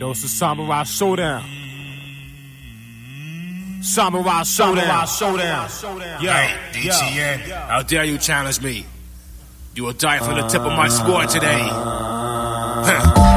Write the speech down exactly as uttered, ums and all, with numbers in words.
Yo, it's the Samurai Showdown. Samurai Showdown. Showdown. Yo, hey, D T N, yo. How dare you challenge me? You will die from the tip of my sword today. Huh.